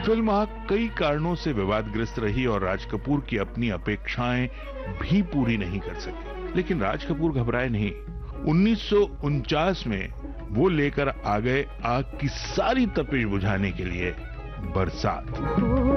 Film आग कई कारणों से विवादग्रस्त रही और राज कपूर की अपनी अपेक्षाएं भी पूरी नहीं कर सके, लेकिन राज कपूर घबराए नहीं। 1949 में वो लेकर आ गए आग की सारी तपिश बुझाने के लिए बरसात।